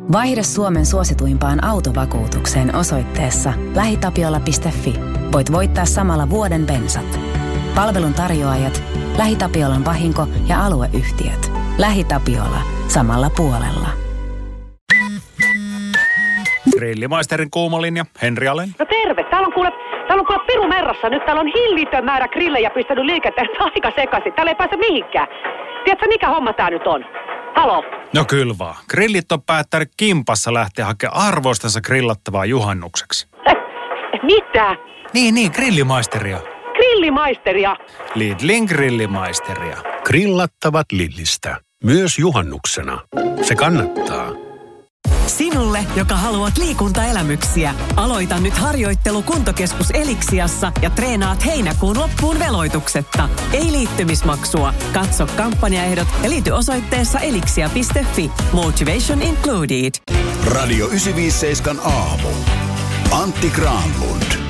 Vaihda Suomen suosituimpaan autovakuutukseen osoitteessa lähitapiola.fi. Voit voittaa samalla vuoden bensat. Palvelun tarjoajat, LähiTapiolan vahinko- ja alueyhtiöt. LähiTapiola. Samalla puolella. Grillimaisterin kuumolinja, Henri Alén. No terve. Täällä on kuule piru merrassa. Nyt täällä on hillitön määrä grillejä pistänyt liikenteessä aika sekaisin. Täällä ei pääse mihinkään. Tiedätkö mikä homma tää nyt on? Halo? No kyllä vaan. Grillit on päättänyt kimpassa lähteä hakemaan arvoistansa grillattavaa juhannukseksi. Mitä? Niin, grillimaisteria. Grillimaisteria? Lidlin grillimaisteria. Grillattavat Lidlistä. Myös juhannuksena. Se kannattaa. Sinulle, joka haluat liikuntaelämyksiä, aloita nyt harjoittelu Kuntokeskus Elixiassa ja treenaat heinäkuun loppuun veloituksetta. Ei liittymismaksua. Katso kampanjaehdot ja liity osoitteessa elixia.fi. Motivation included. Radio 957 aamu. Antti Granlund.